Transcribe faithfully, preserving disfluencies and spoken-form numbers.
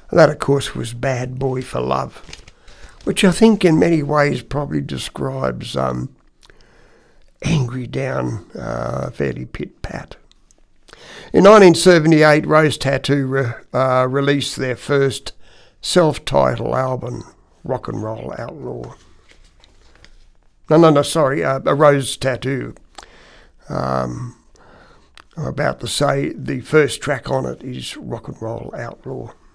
And that, of course, was Bad Boy for Love, which I think in many ways probably describes um, Angry Down, uh, fairly pit-pat. In nineteen seventy-eight, Rose Tattoo re- uh, released their first self-titled album, Rock and Roll Outlaw. No, no, no, sorry, uh, a Rose Tattoo. Um, I'm about to say the first track on it is Rock and Roll Outlaw.